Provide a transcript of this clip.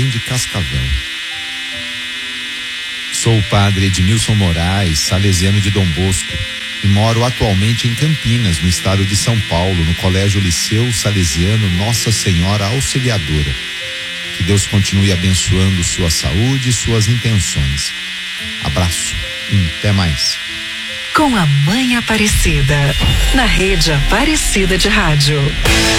de Cascavel. Sou o padre Edmilson Moraes, salesiano de Dom Bosco, e moro atualmente em Campinas, no estado de São Paulo, no Colégio Liceu Salesiano Nossa Senhora Auxiliadora. Que Deus continue abençoando sua saúde e suas intenções. Abraço e até mais. Com a Mãe Aparecida, na Rede Aparecida de Rádio.